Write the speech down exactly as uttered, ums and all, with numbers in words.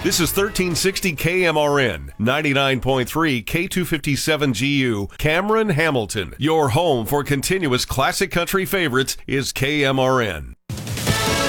This is thirteen sixty K M R N, ninety-nine point three K two fifty-seven G U, Cameron, Hamilton. Your home for continuous classic country favorites is K M R N.